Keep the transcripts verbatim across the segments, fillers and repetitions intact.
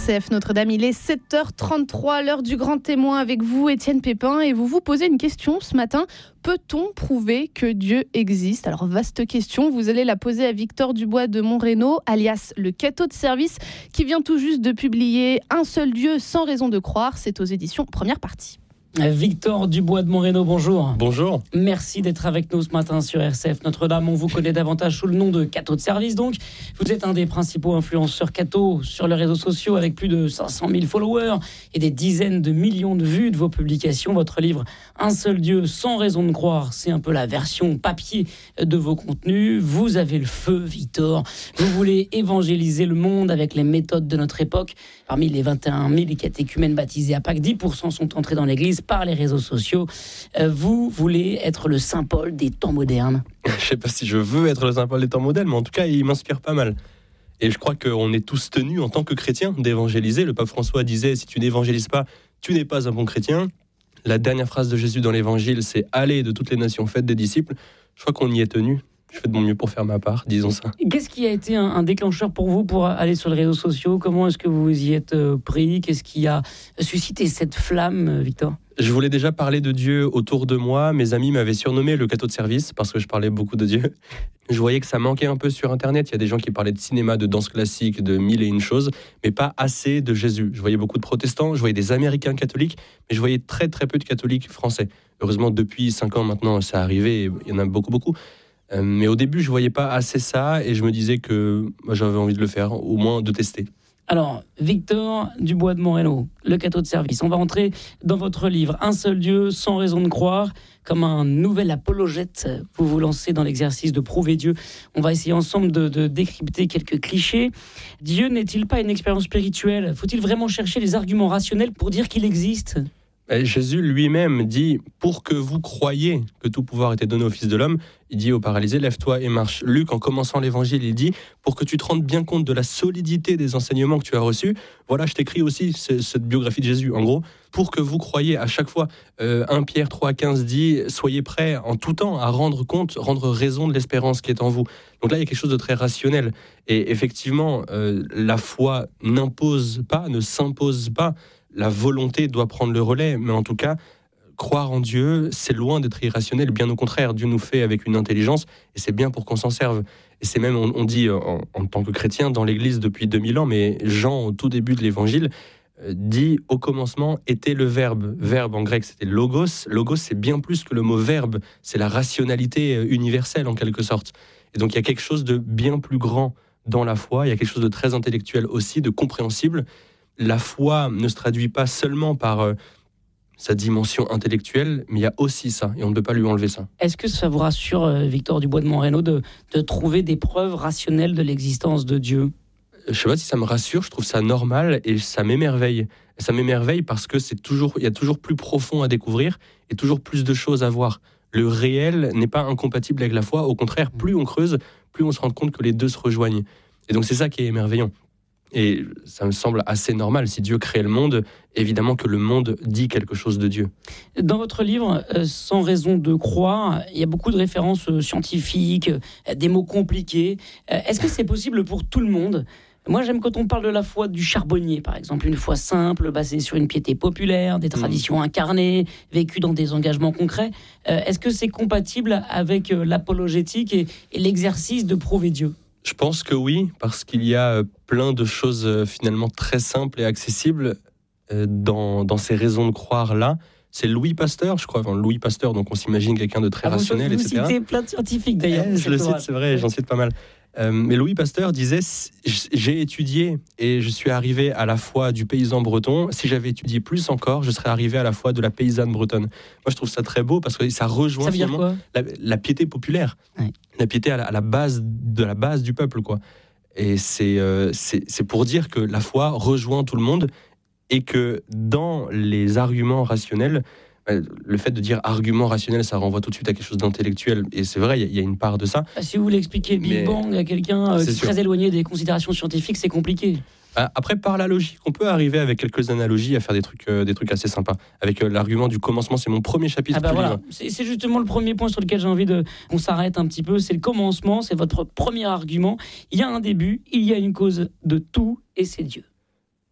R C F Notre-Dame, il est sept heures trente-trois, l'heure du grand témoin avec vous, Étienne Pépin, et vous vous posez une question ce matin. Peut-on prouver que Dieu existe ? Alors, vaste question, vous allez la poser à Victor Dubois de Montreno, alias le Cateau de service, qui vient tout juste de publier Un seul Dieu sans raison de croire. C'est aux éditions Première Partie. Victor Dubois de Montreno, bonjour. Bonjour. Merci d'être avec nous ce matin sur R C F Notre-Dame. On vous connaît davantage sous le nom de Cateau de service, donc. Vous êtes un des principaux influenceurs Cateau sur les réseaux sociaux avec plus de cinq cent mille followers et des dizaines de millions de vues de vos publications. Votre livre Un seul Dieu sans raison de croire, c'est un peu la version papier de vos contenus. Vous avez le feu, Victor. Vous voulez évangéliser le monde avec les méthodes de notre époque. Parmi les vingt et un mille catéchumènes baptisés à Pâques, dix pour cent sont entrés dans l'église par les réseaux sociaux. Euh, vous voulez être le Saint Paul des temps modernes. Je ne sais pas si je veux être le Saint Paul des temps modernes, mais en tout cas, il m'inspire pas mal. Et je crois qu'on est tous tenus, en tant que chrétiens, d'évangéliser. Le pape François disait, si tu n'évangélises pas, tu n'es pas un bon chrétien. La dernière phrase de Jésus dans l'évangile, c'est « Allez de toutes les nations, faites des disciples ». Je crois qu'on y est tenus. Je fais de mon mieux pour faire ma part, disons ça. Qu'est-ce qui a été un, un déclencheur pour vous pour aller sur les réseaux sociaux ? Comment est-ce que vous y êtes euh, pris ? Qu'est-ce qui a suscité cette flamme, Victor ? Je voulais déjà parler de Dieu autour de moi. Mes amis m'avaient surnommé le Cateau de service parce que je parlais beaucoup de Dieu. Je voyais que ça manquait un peu sur Internet. Il y a des gens qui parlaient de cinéma, de danse classique, de mille et une choses, mais pas assez de Jésus. Je voyais beaucoup de protestants, je voyais des Américains catholiques, mais je voyais très très peu de catholiques français. Heureusement, depuis cinq ans maintenant, ça arrivé et il y en a beaucoup, beaucoup. Euh, mais au début, je ne voyais pas assez ça et je me disais que moi, j'avais envie de le faire, au moins de tester. Alors, Victor Dubois de Montreno, le Cateau de service. On va entrer dans votre livre « Un seul Dieu, sans raison de croire ». Comme un nouvel apologète, vous vous lancez dans l'exercice de prouver Dieu. On va essayer ensemble de, de décrypter quelques clichés. Dieu n'est-il pas une expérience spirituelle ? Faut-il vraiment chercher les arguments rationnels pour dire qu'il existe ? Jésus lui-même dit, pour que vous croyiez que tout pouvoir était donné au Fils de l'homme, il dit au paralysé, lève-toi et marche. Luc, en commençant l'évangile, il dit, pour que tu te rendes bien compte de la solidité des enseignements que tu as reçus, voilà, je t'écris aussi cette biographie de Jésus. En gros, pour que vous croyiez à chaque fois, euh, premier Pierre trois quinze dit, soyez prêts en tout temps à rendre compte, rendre raison de l'espérance qui est en vous. Donc là, il y a quelque chose de très rationnel. Et effectivement, euh, la foi n'impose pas, ne s'impose pas. La volonté doit prendre le relais, mais en tout cas, croire en Dieu, c'est loin d'être irrationnel. Bien au contraire, Dieu nous fait avec une intelligence, et c'est bien pour qu'on s'en serve. Et c'est même, on, on dit en, en tant que chrétien dans l'Église depuis deux mille ans, mais Jean, au tout début de l'Évangile, dit au commencement était le verbe. Verbe en grec, c'était logos. Logos, c'est bien plus que le mot verbe. C'est la rationalité universelle en quelque sorte. Et donc il y a quelque chose de bien plus grand dans la foi. Il y a quelque chose de très intellectuel aussi, de compréhensible. La foi ne se traduit pas seulement par euh, sa dimension intellectuelle, mais il y a aussi ça, et on ne peut pas lui enlever ça. Est-ce que ça vous rassure, euh, Victor Dubois de Montreno, de, de trouver des preuves rationnelles de l'existence de Dieu ? Je ne sais pas si ça me rassure, je trouve ça normal et ça m'émerveille. Et ça m'émerveille parce que c'est toujours, il y a toujours plus profond à découvrir et toujours plus de choses à voir. Le réel n'est pas incompatible avec la foi, au contraire, plus on creuse, plus on se rend compte que les deux se rejoignent. Et donc c'est ça qui est émerveillant. Et ça me semble assez normal. Si Dieu crée le monde, évidemment que le monde dit quelque chose de Dieu. Dans votre livre, euh, Sans raison de croire, il y a beaucoup de références euh, scientifiques, euh, des mots compliqués. Euh, est-ce que c'est possible pour tout le monde ? Moi, j'aime quand on parle de la foi du charbonnier, par exemple. Une foi simple, basée sur une piété populaire, des traditions mmh. incarnées, vécues dans des engagements concrets. Euh, est-ce que c'est compatible avec euh, l'apologétique et, et l'exercice de prouver Dieu ? Je pense que oui, parce qu'il y a plein de choses euh, finalement très simples et accessibles euh, dans, dans ces raisons de croire-là. C'est Louis Pasteur, je crois, enfin Louis Pasteur, donc on s'imagine quelqu'un de très ah, rationnel, vous, vous et cetera. Vous citez plein de scientifiques d'ailleurs. Eh, je le cite, c'est vrai, j'en cite pas mal. Euh, mais Louis Pasteur disait, j'ai étudié et je suis arrivé à la foi du paysan breton. Si j'avais étudié plus encore, je serais arrivé à la foi de la paysanne bretonne. Moi, je trouve ça très beau parce que ça rejoint ça finalement la, la piété populaire, ouais. la piété à la, à la base de la base du peuple, quoi. Et c'est, euh, c'est, c'est pour dire que la foi rejoint tout le monde et que dans les arguments rationnels, le fait de dire argument rationnel, ça renvoie tout de suite à quelque chose d'intellectuel. Et c'est vrai, il y, y a une part de ça. Si vous voulez expliquer le Big Mais Bang à quelqu'un euh, qui est sûr. très éloigné des considérations scientifiques, c'est compliqué. Après, par la logique, on peut arriver avec quelques analogies à faire des trucs, euh, des trucs assez sympas. Avec euh, l'argument du commencement, c'est mon premier chapitre. Ah bah voilà. c'est, c'est justement le premier point sur lequel j'ai envie de, qu'on s'arrête un petit peu. C'est le commencement, c'est votre premier argument. Il y a un début, il y a une cause de tout, et c'est Dieu.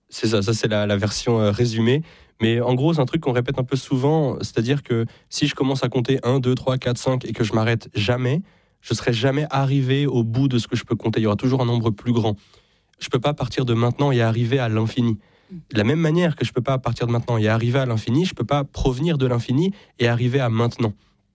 C'est ça, ça c'est la, la version euh, résumée. Mais en gros, c'est un truc qu'on répète un peu souvent, c'est-à-dire que si je commence à compter un, deux, trois, quatre, cinq et que je m'arrête jamais, je ne serai jamais arrivé au bout de ce que je peux compter. Il y aura toujours un nombre plus grand. Je ne peux pas partir de maintenant et arriver à l'infini. De la même manière que je ne peux pas partir de maintenant et arriver à l'infini, je ne peux pas provenir de l'infini et arriver à maintenant.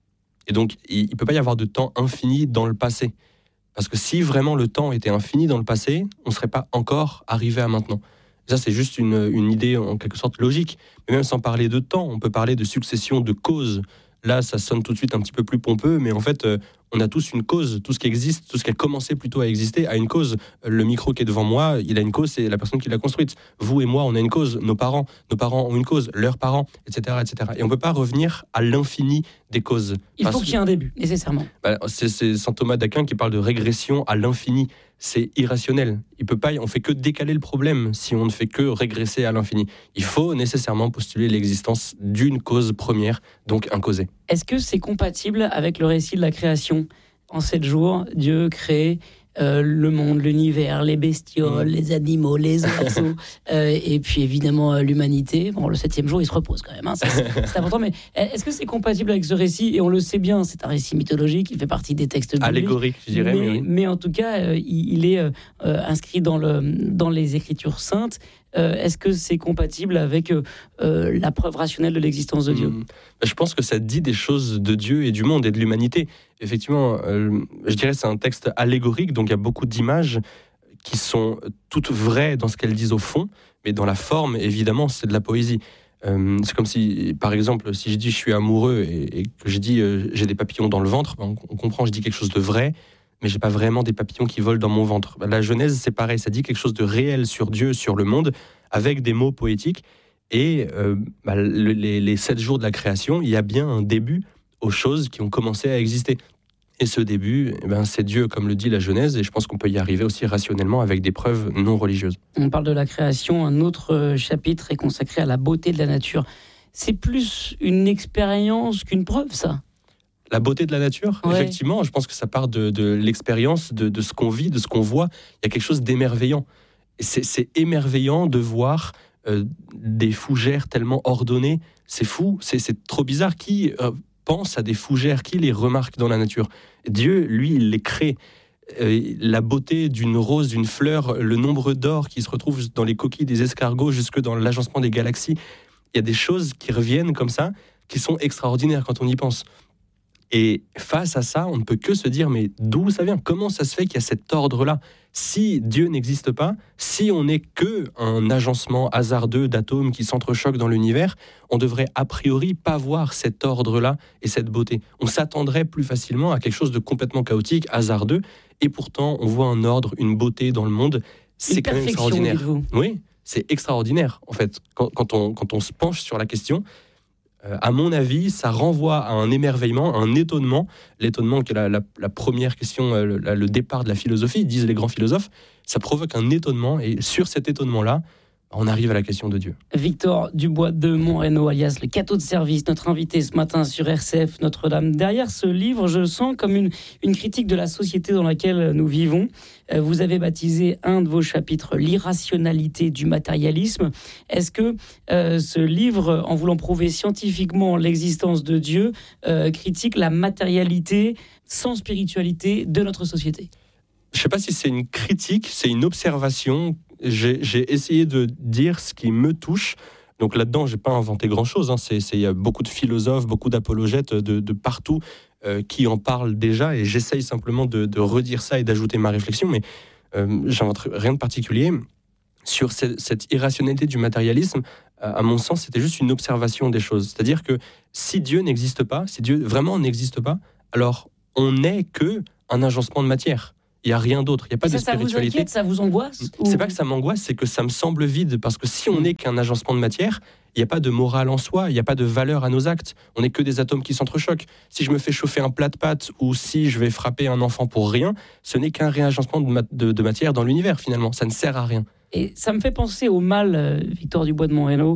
Et donc, il ne peut pas y avoir de temps infini dans le passé. Parce que si vraiment le temps était infini dans le passé, on ne serait pas encore arrivé à maintenant. Ça, c'est juste une, une idée en quelque sorte logique. Mais même sans parler de temps, on peut parler de succession de causes. Là, ça sonne tout de suite un petit peu plus pompeux, mais en fait, euh, on a tous une cause. Tout ce qui existe, tout ce qui a commencé plutôt à exister, a une cause. Le micro qui est devant moi, il a une cause, c'est la personne qui l'a construite. Vous et moi, on a une cause. Nos parents, nos parents ont une cause. Leurs parents, et cetera, et cetera. Et on ne peut pas revenir à l'infini des causes. Il faut qu'il y ait un début, nécessairement. Bah, c'est, c'est saint Thomas d'Aquin qui parle de régression à l'infini. C'est irrationnel. Il peut pas, on ne fait que décaler le problème si on ne fait que régresser à l'infini. Il faut nécessairement postuler l'existence d'une cause première, donc un causé. Est-ce que c'est compatible avec le récit de la création ? En sept jours, Dieu crée euh, le monde, l'univers, les bestioles, mmh. les animaux, les oiseaux, euh, et puis évidemment euh, l'humanité. Bon, le septième jour, il se repose quand même, hein, ça, c'est, c'est important. Mais est-ce que c'est compatible avec ce récit ? Et on le sait bien, c'est un récit mythologique, il fait partie des textes bibliques. Allégorique, je dirais. Mais, mais, oui. mais en tout cas, euh, il, il est euh, inscrit dans, le, dans les Écritures saintes. Euh, est-ce que c'est compatible avec euh, euh, la preuve rationnelle de l'existence de Dieu ? mmh. Je pense que ça dit des choses de Dieu et du monde et de l'humanité. Effectivement, euh, je dirais que c'est un texte allégorique, donc il y a beaucoup d'images qui sont toutes vraies dans ce qu'elles disent au fond, mais dans la forme, évidemment, c'est de la poésie. Euh, c'est comme si, par exemple, si je dis je suis amoureux et, et que je dis euh, j'ai des papillons dans le ventre, on, on comprend, je dis quelque chose de vrai, mais j'ai pas vraiment des papillons qui volent dans mon ventre. La Genèse, c'est pareil, ça dit quelque chose de réel sur Dieu, sur le monde, avec des mots poétiques. Et euh, bah, le, les, les sept jours de la création, il y a bien un début aux choses qui ont commencé à exister. Et ce début, eh ben, c'est Dieu, comme le dit la Genèse, et je pense qu'on peut y arriver aussi rationnellement avec des preuves non religieuses. On parle de la création, un autre chapitre est consacré à la beauté de la nature. C'est plus une expérience qu'une preuve, ça ? La beauté de la nature, ouais. Effectivement, je pense que ça part de, de l'expérience, de, de ce qu'on vit, de ce qu'on voit. Il y a quelque chose d'émerveillant. Et c'est, c'est émerveillant de voir euh, des fougères tellement ordonnées. C'est fou, c'est, c'est trop bizarre. Qui euh, pense à des fougères ? Qui les remarque dans la nature ? Dieu, lui, il les crée. Euh, la beauté d'une rose, d'une fleur, le nombre d'or qui se retrouve dans les coquilles des escargots, jusque dans l'agencement des galaxies. Il y a des choses qui reviennent comme ça, qui sont extraordinaires quand on y pense. Et face à ça, on ne peut que se dire, mais d'où ça vient ? Comment ça se fait qu'il y a cet ordre-là ? Si Dieu n'existe pas, si on n'est qu'un agencement hasardeux d'atomes qui s'entrechoquent dans l'univers, on devrait a priori pas voir cet ordre-là et cette beauté. On s'attendrait plus facilement à quelque chose de complètement chaotique, hasardeux, et pourtant on voit un ordre, une beauté dans le monde. C'est une quand même extraordinaire. Oui, c'est extraordinaire, en fait, quand, quand, on, quand on se penche sur la question. Euh, à mon avis, ça renvoie à un émerveillement, à un étonnement. L'étonnement qui est la, la, la première question, euh, le, le départ de la philosophie, disent les grands philosophes. Ça provoque un étonnement, et sur cet étonnement-là, on arrive à la question de Dieu. Victor Dubois de Monreno, alias le Cateau de service, notre invité ce matin sur R C F Notre-Dame. Derrière ce livre, je le sens comme une, une critique de la société dans laquelle nous vivons. Vous avez baptisé un de vos chapitres « L'irrationalité du matérialisme ». Est-ce que euh, ce livre, en voulant prouver scientifiquement l'existence de Dieu, euh, critique la matérialité sans spiritualité de notre société ? Je ne sais pas si c'est une critique, c'est une observation. J'ai, j'ai essayé de dire ce qui me touche. Donc là-dedans, je n'ai pas inventé grand-chose. Hein. C'est, c'est, il y a beaucoup de philosophes, beaucoup d'apologètes de, de partout euh, qui en parlent déjà. Et j'essaye simplement de, de redire ça et d'ajouter ma réflexion. Mais euh, j'invente rien de particulier. Sur cette, cette irrationalité du matérialisme, à mon sens, c'était juste une observation des choses. C'est-à-dire que si Dieu n'existe pas, si Dieu vraiment n'existe pas, alors on n'est qu'un agencement de matière. Il n'y a rien d'autre, il n'y a pas ça, de spiritualité. Ça vous inquiète, ça vous angoisse ou... C'est pas que ça m'angoisse, c'est que ça me semble vide. Parce que si on n'est qu'un agencement de matière, il n'y a pas de morale en soi, il n'y a pas de valeur à nos actes. On n'est que des atomes qui s'entrechoquent. Si je me fais chauffer un plat de pâtes ou si je vais frapper un enfant pour rien, ce n'est qu'un réagencement de, ma- de, de matière dans l'univers finalement. Ça ne sert à rien. Et ça me fait penser au mal, euh, Victor Dubois de Monreno.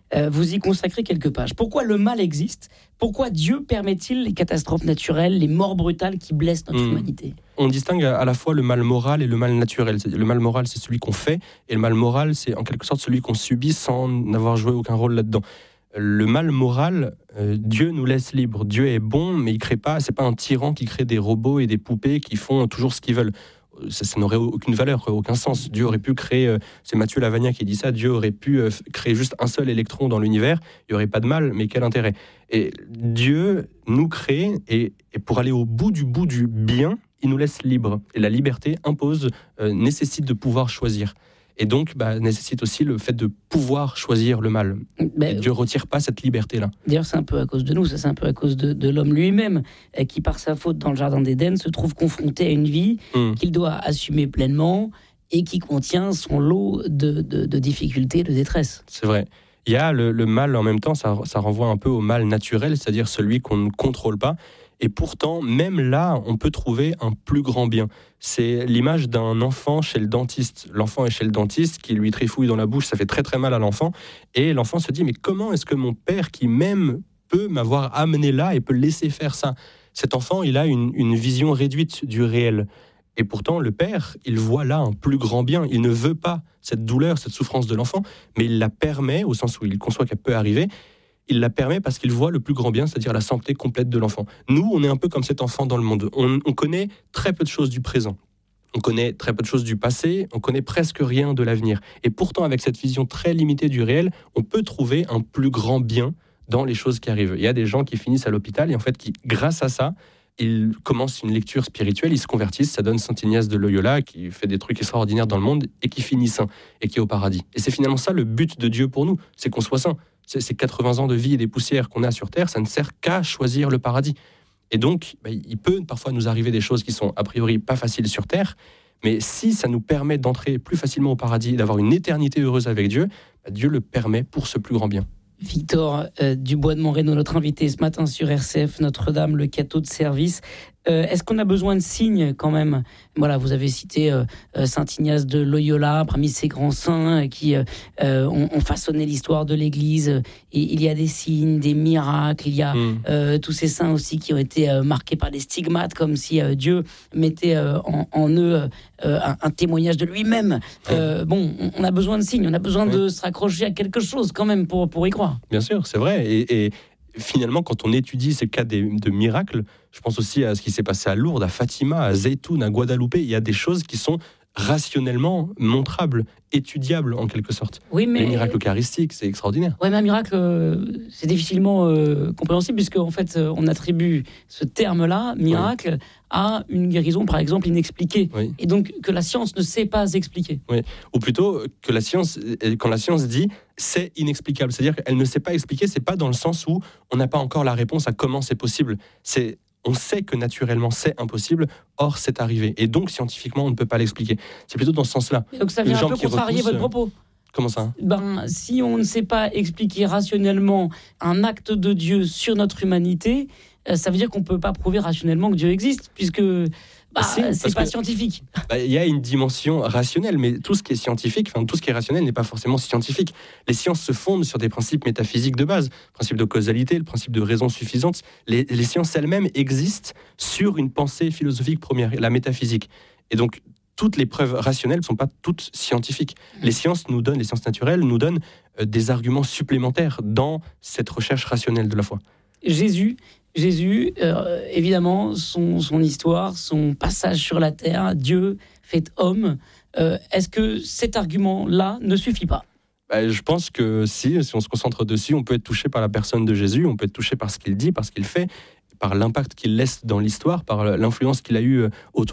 euh, vous y consacrez quelques pages. Pourquoi le mal existe ? Pourquoi Dieu permet-il les catastrophes naturelles, les morts brutales qui blessent notre mmh. humanité ? On distingue à la fois le mal moral et le mal naturel. Le mal moral, c'est celui qu'on fait, et le mal moral, c'est en quelque sorte celui qu'on subit sans n'avoir joué aucun rôle là-dedans. Le mal moral, euh, Dieu nous laisse libres. Dieu est bon, mais il crée pas. C'est pas un tyran qui crée des robots et des poupées qui font toujours ce qu'ils veulent. Ça, ça n'aurait aucune valeur, aucun sens. Dieu aurait pu créer, euh, c'est Mathieu Lavagna qui dit ça, Dieu aurait pu euh, créer juste un seul électron dans l'univers, il n'y aurait pas de mal, mais quel intérêt ? Et Dieu nous crée, et, et pour aller au bout du bout du bien, il nous laisse libres. Et la liberté impose, euh, nécessite de pouvoir choisir. Et donc, bah, nécessite aussi le fait de pouvoir choisir le mal. Ben, Dieu ne retire pas cette liberté-là. D'ailleurs, c'est un peu à cause de nous, ça, c'est un peu à cause de, de l'homme lui-même, euh, qui, par sa faute dans le jardin d'Éden, se trouve confronté à une vie mmh. qu'il doit assumer pleinement et qui contient son lot de, de, de difficultés, de détresse. C'est vrai. Il y a le, le mal en même temps, ça, ça renvoie un peu au mal naturel, c'est-à-dire celui qu'on ne contrôle pas. Et pourtant, même là, on peut trouver un plus grand bien. C'est l'image d'un enfant chez le dentiste. L'enfant est chez le dentiste, qui lui trifouille dans la bouche, ça fait très très mal à l'enfant. Et l'enfant se dit, mais comment est-ce que mon père, qui même peut m'avoir amené là et peut laisser faire ça ? Cet enfant, il a une, une vision réduite du réel. Et pourtant, le père, il voit là un plus grand bien. Il ne veut pas cette douleur, cette souffrance de l'enfant, mais il la permet, au sens où il conçoit qu'elle peut arriver. Il la permet parce qu'il voit le plus grand bien, c'est-à-dire la santé complète de l'enfant. Nous, on est un peu comme cet enfant dans le monde. On, on connaît très peu de choses du présent. On connaît très peu de choses du passé. On connaît presque rien de l'avenir. Et pourtant, avec cette vision très limitée du réel, on peut trouver un plus grand bien dans les choses qui arrivent. Il y a des gens qui finissent à l'hôpital et en fait, qui, grâce à ça, ils commencent une lecture spirituelle, ils se convertissent. Ça donne Saint Ignace de Loyola, qui fait des trucs extraordinaires dans le monde et qui finit saint et qui est au paradis. Et c'est finalement ça le but de Dieu pour nous, c'est qu'on soit saint. Ces quatre-vingts ans de vie et des poussières qu'on a sur Terre, ça ne sert qu'à choisir le paradis. Et donc, bah, il peut parfois nous arriver des choses qui sont a priori pas faciles sur Terre, mais si ça nous permet d'entrer plus facilement au paradis et d'avoir une éternité heureuse avec Dieu, bah, Dieu le permet pour ce plus grand bien. Victor euh, Dubois de Moreno, notre invité ce matin sur R C F, Notre-Dame, le cateau de service. Euh, est-ce qu'on a besoin de signes quand même ? Voilà, vous avez cité euh, Saint Ignace de Loyola, parmi ces grands saints euh, qui euh, ont, ont façonné l'histoire de l'Église. Et il y a des signes, des miracles. Il y a mmh. euh, tous ces saints aussi qui ont été euh, marqués par des stigmates, comme si euh, Dieu mettait euh, en, en eux euh, un, un témoignage de lui-même. Euh, bon, on a besoin de signes, on a besoin oui. de se raccrocher à quelque chose quand même pour, pour y croire. Bien sûr, c'est vrai. Et, et finalement, quand on étudie ces cas de, de miracles, je pense aussi à ce qui s'est passé à Lourdes, à Fatima, à Zeytoun, à Guadeloupe. Il y a des choses qui sont rationnellement montrables, étudiables en quelque sorte. Oui, mais... Les miracles eucharistiques, c'est extraordinaire. Oui, mais un miracle, euh, c'est difficilement euh, compréhensible, puisque en fait, euh, on attribue ce terme-là, miracle, oui. à une guérison, par exemple, inexpliquée. Oui. Et donc, que la science ne sait pas expliquer. Oui. Ou plutôt, que la science, quand la science dit c'est inexplicable, c'est-à-dire qu'elle ne sait pas expliquer, c'est pas dans le sens où on n'a pas encore la réponse à comment c'est possible. C'est on sait que naturellement c'est impossible, or c'est arrivé. Et donc scientifiquement on ne peut pas l'expliquer. C'est plutôt dans ce sens-là. Et donc ça vient un peu contrarier votre propos. Comment ça ? Ben, si on ne sait pas expliquer rationnellement un acte de Dieu sur notre humanité, ça veut dire qu'on ne peut pas prouver rationnellement que Dieu existe, puisque bah, si, c'est pas que, scientifique. Bah, il y a une dimension rationnelle, mais tout ce qui est scientifique, enfin tout ce qui est rationnel n'est pas forcément scientifique. Les sciences se fondent sur des principes métaphysiques de base, le principe de causalité, le principe de raison suffisante. Les, les sciences elles-mêmes existent sur une pensée philosophique première, la métaphysique. Et donc toutes les preuves rationnelles ne sont pas toutes scientifiques. Les sciences nous donnent, les sciences naturelles nous donnent euh, des arguments supplémentaires dans cette recherche rationnelle de la foi. Jésus, Jésus, euh, évidemment, son, son histoire, son passage sur la terre, Dieu fait homme. Euh, est-ce que cet argument-là ne suffit pas ? Bah, je pense que si, si on se concentre dessus, on peut être touché par la personne de Jésus, on peut être touché par ce qu'il dit, par ce qu'il fait, par l'impact qu'il laisse dans l'histoire, par l'influence qu'il a eue autour